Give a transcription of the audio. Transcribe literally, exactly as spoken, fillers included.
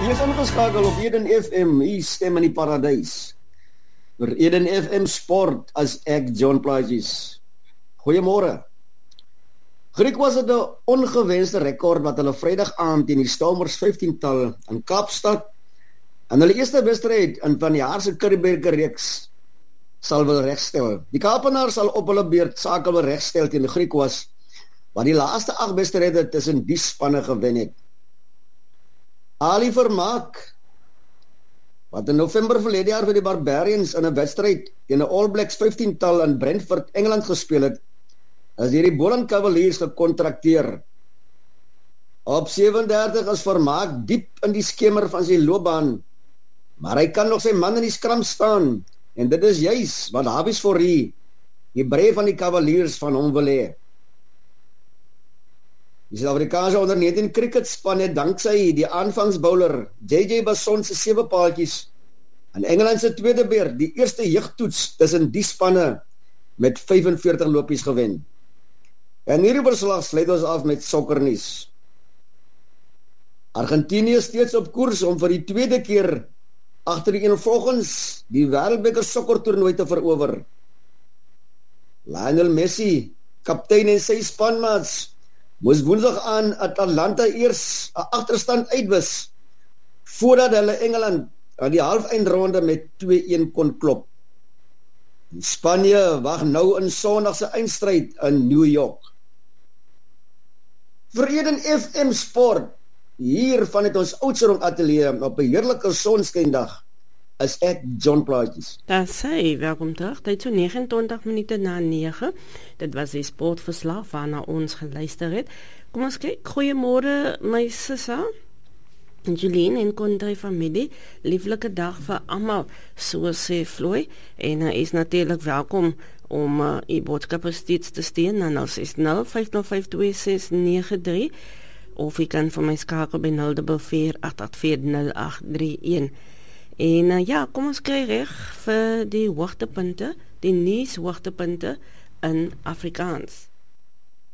Jy is ingeskakel op Eden F M, hier stem in die paradys. Vir Eden F M Sport as ek John Plaatjes. Goeiemôre. Griquas het 'n ongewenste rekord wat hulle Vrydag aand teen die Stormers vyftien-tal in Kaapstad en hulle eerste wedstryd in van die jaar se Curriebeeker reeks sal wil regstel. Die Kaapenaars sal op hulle beurt sake wil regstel teen die Griquas wat die laaste agt wedstryde tussen die spanne gewen het. Ali Vermaak, wat in November verlede jaar vir die Barbarians in 'n wedstryd teen 'n All Blacks vyftien-tal in Brentford, Engeland gespeel het, is deur die Boland Cavaliers gekontrakteer. Op sewe-en-dertig is Vermaak diep in die skemer van sy loopbaan, maar hy kan nog sy man in die skram staan, en dit is juis wat Hafiz Fourie, die breë van die Cavaliers, van hom wil hê. Die Suid-Afrikaanse onder negentien cricketspan het danksy die aanvangsbouler J J Basson se sewe paaltjies in Engeland se tweede beurt die eerste jeugtoets tussen die spanne met vyf-en-veertig lopies gewen. En hierdie verslag sluit ons af met sokkernuus. Argentinië steeds op koers om vir die tweede keer agtereenvolgens die Wêreldbeker sokkertoernooi te verower. Lionel Messi, kaptein en sy spanmaats, moes woensdag aan Atlanta eers 'n agterstand uitwis voordat hulle Engeland aan die halfeindronde met twee-een kon klop. En Spanje wag nou in Sondag se eindstryd in New York. Vir Eden F M Sport, hier vanuit ons Oudtshoorn ateljee op 'n heerlike sonskyndag, is ek John Plaatjes. Daar sê, welkom terug, tyd so nege en twintig minute na nege. Dit was die sportverslag waarna ons geluister het. Kom ons kyk, goeiemôre my sissa, Julien en Kondre familie, lieflike dag vir almal, so sê Floy, en hy uh, is natuurlik welkom om uh, die boodskappe steeds te stuur na nul ses nul vyf nul vyf twee ses nege drie, of jy kan vir my skakel by nul vier vier agt agt vier nul agt drie een. En uh, ja, kom ons kry reg vir die hoogtepunte, die nuus hoogtepunte in Afrikaans.